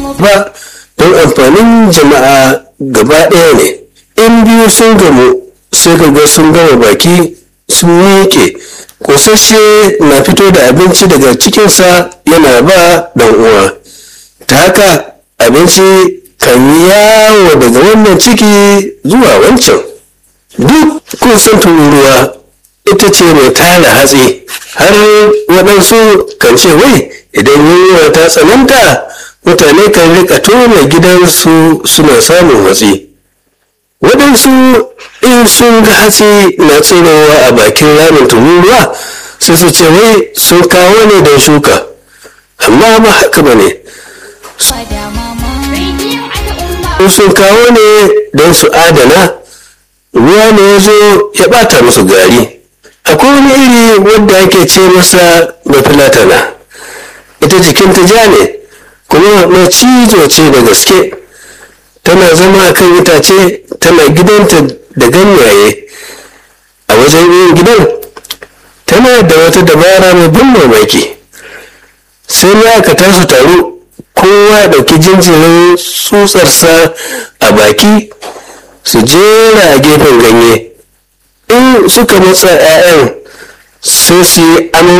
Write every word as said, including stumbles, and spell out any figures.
ba don amfanin jama'a gaba ɗaya ne. In biyu sun gamu sai ka ga sun gama baki sun miƙe, ƙosashe na fito da abinci daga cikinsa yana ba ɗan uwa. Ta haka abinci kan yi yawo daga wannan ciki zuwa wancan. Duk kun san tururuwa ita ce mai tara hatsi, har waɗansu kan ce wai idan yunwa ta tsananta mutane kan rika tona gidansu suna samun hatsi. Waɗansu in sun ga hatsi na tsirowa a bakin ramin tururuwa sai su ce wai sun kawo ne don shuka, amma ba haka ba ne. Sun kawo ne don su adana, ruwa ne ya zo ya ɓata musu gari. Akwai wani iri wanda ake ce masa bafilatana, ita jikinta ja ne kuma mai cizo ce da gaske. Tana zama a kan itace, tana gidanta da ganyaye. A wajen yin gidan tana da wata dabara mai ban mamaki. Sai ma'aikata su taru, kowa ɗauki jinjirin tsutsarsa a baki su jera a gefen ganye. In suka matsa 'ya'yan sai su yi